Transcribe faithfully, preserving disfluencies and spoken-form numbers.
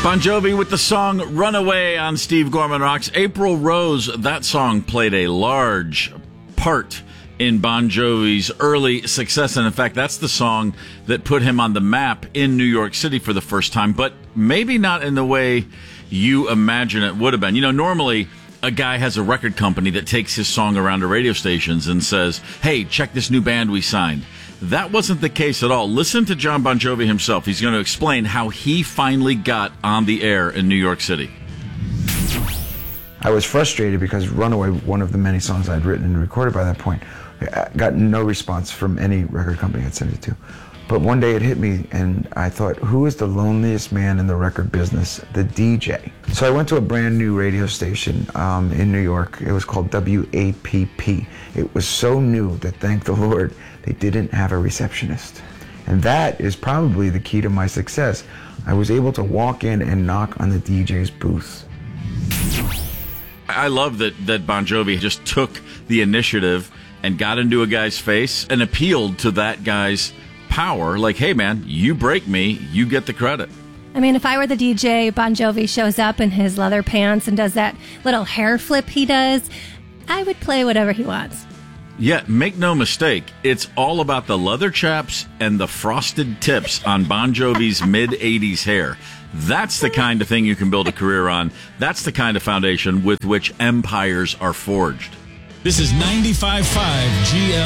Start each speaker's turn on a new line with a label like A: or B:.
A: Bon Jovi with the song Runaway on Steve Gorman Rocks. April Rose, that song played a large part in Bon Jovi's early success. And in fact, that's the song that put him on the map in New York City for the first time, but maybe not in the way you imagine it would have been. You know, normally a guy has a record company that takes his song around to radio stations and says, hey, check this new band we signed. That wasn't the case at all. Listen to Jon Bon Jovi himself. He's going to explain how he finally got on the air in New York City.
B: I was frustrated because Runaway, one of the many songs I'd written and recorded by that point, got no response from any record company I'd sent it to. But one day it hit me, and I thought, who is the loneliest man in the record business? The D J. So I went to a brand new radio station um, in New York. It was called W A P P. It was so new that, thank the Lord, they didn't have a receptionist. And that is probably the key to my success. I was able to walk in and knock on the D J's booth.
A: I love that, that Bon Jovi just took the initiative and got into a guy's face and appealed to that guy's power. Like, hey, man, you break me, you get the credit.
C: I mean, if I were the D J, Bon Jovi shows up in his leather pants and does that little hair flip he does, I would play whatever he wants.
A: Yeah, make no mistake, it's all about the leather chaps and the frosted tips on Bon Jovi's mid-eighties hair. That's the kind of thing you can build a career on. That's the kind of foundation with which empires are forged.
D: This is ninety-five point five G L.